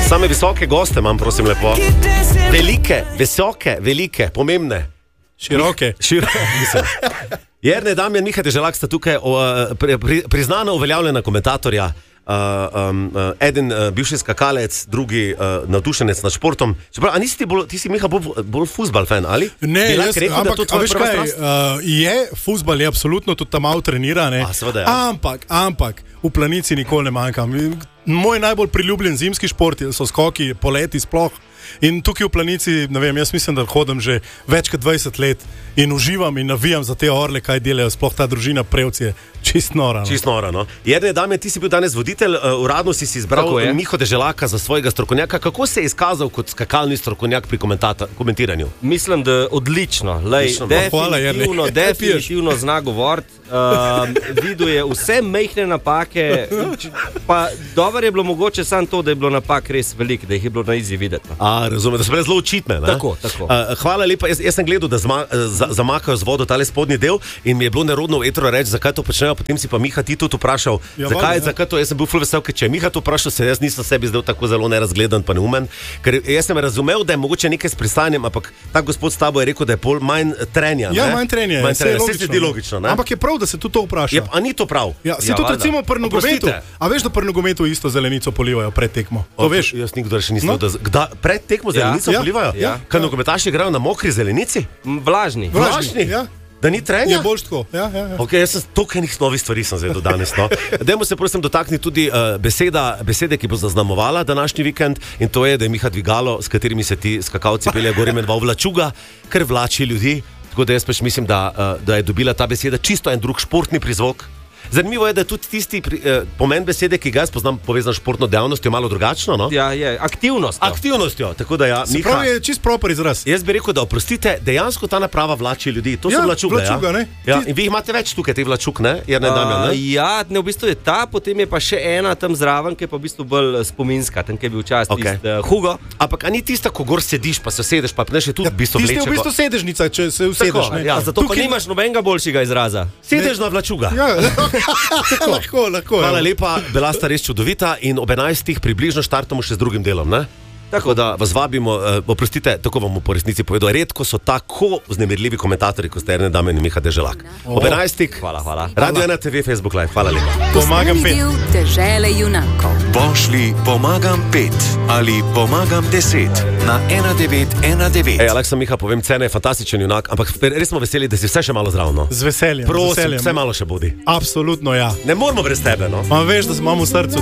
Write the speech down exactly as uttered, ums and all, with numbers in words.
Same visoke goste imam, prosim lepo. Velike, visoke, velike, pomembne. Široke. Široke, mislim. Jerne Damjan, Miha Deželak sta tukaj o, pri, pri, priznana uveljavljena komentatorja. Uh, um, uh, eden uh, bivši skakalec, drugi uh, navdušenec nad športom. Čeprav, a nisi ti, bolj, ti si Miha bolj, bolj fuzbal fan, ali? Ne, jaz, rekel, ampak, a veš kaj, uh, je, fuzbal je absolutno, tudi tam malo trenira, ne? A, seveda, ja. Ampak, ampak, v Planici nikoli ne manjkam. Moj najbolj priljubljen zimski šport so skoki, poleti sploh. In tukaj v Planici, ne vem, jaz mislim, da hodim že več kot dvajset let in uživam in navijam za te orle, kaj delajo, sploh ta družina Prevc je čist nora. No. Čist nora, no. Jerne Damjan, ti si bil danes voditelj, uh, uradno si si izbral Miho Deželaka za svojega strokovnjaka. Kako se je izkazal kot skakalni strokovnjak pri komentiranju? Mislim, da odlično. Lej, odlično definitivno, Hvala, definitivno zna govoriti. Uh, videl je vse majhne napake, pa dobro je bilo mogoče samo to, da je bilo napak res veliko, da jih je bilo na izi videti. A, razumem, da so bile zelo očitne. Ne? Tako, tako. Uh, hvala lepa, jaz, jaz sem gledal, da zma, za, zamakajo z vodo tale spodnji del in mi je bilo nerodno v etru reči, zakaj to počnejo, potem si pa Miha ti tudi vprašal, ja, zakaj, vali, zakaj to, jaz sem bil ful vesel, ker če je Miha to vprašal, se jaz nisem sebi zdel tako zelo nerazgledan pa neumen, ker jaz sem razumel, da je mogoče nekaj s pristanjem, ampak ta gospod s tabo je rekel, da je pol manj trenja. Ja, manj trenja, manj trenja. Se sledi logično, ne? Ampak je prav, da se tudi to vpraša. Ja, a ni to prav? Ja, se ja, tudi recimo pri nogometu. A veš, da pri nogometu isto zelenico polivajo pred tekmo? To o, veš? Jaz nikdar še nisem, no? da, da pred tekmo zelenico ja, polivajo? Ja, Kaj ja. nogometaši igrajo na mokri zelenici? Vlažni. Vlažni? Ja. Da ni trenja? Je bolj tako. Ja, ja, ja. Okay, jaz sem toliko enih novih stvari sem zvedel danes. No. Dajmo se prosim dotakniti tudi uh, beseda, besede, ki bo zaznamovala današnji vikend, in to je, da je Miha dvigalo, s katerimi se ti skakalci peljejo gor, imenoval vlačuga, ker vlači ljudi. Tako da jaz pač mislim, da, uh, da je dobila ta beseda čisto en drug športni prizvok. Zanimivo je, da je tudi tisti eh, pomen besede, ki ga jaz poznam povezan s športno dejavnostjo, malo drugačno. No? Ja, je aktivnostjo. Aktivnostjo, tako da ja. Se Miha, pravi, je čist proper izraz. Jaz bi rekel, da oprostite, dejansko ta naprava vlači ljudi. To ja, so vlačuge, vlačuga, ja? Ne? Ja, in vi imate več tukaj teh vlačug, ne? Ne, Damjan, ne? Ja, ne, v bistvu je ta, potem je pa še ena tam zraven, ki je pa v bistvu bolj spominska, tam, ki je bil včasih okay. tist, uh, Hugo. Ampak a ni tista, ko gor sediš, pa se sedeš, pa pneš je tudi ja, v bistvu vleče. Tisti je v bistvu sedežnica, če se usedeš. Tako, ja, zato pa nimaš nobenega boljšega izraza. Sedežna vlačuga. Ja, lahko, lahko. Hvala lepa, bila sta res čudovita in ob enajstih približno štartamo še z drugim delom, ne? Tako da vas vabimo, uh, oprostite, tako vam po resnici povedal, redko so tako vznemirljivi komentatorji, kot ste Jerne Damjan in Miha Deželak. Oh. Ob enajstih, hvala, hvala. Radio ena T V, Facebook Live, hvala lepa. Pomagam pet. Dežele junakov. Pošli pomagam pet ali pomagam deset na ena devet ena devet. Ej, Aleksa, Miha, povem, Cene je fantastičen junak, ampak res smo veseli, da si vse še malo zravno. Z veseljem. Prosim, z veseljem. Vse malo še bodi. Absolutno, ja. Ne moramo brez tebe, no. Ma veš, da imamo v srcu.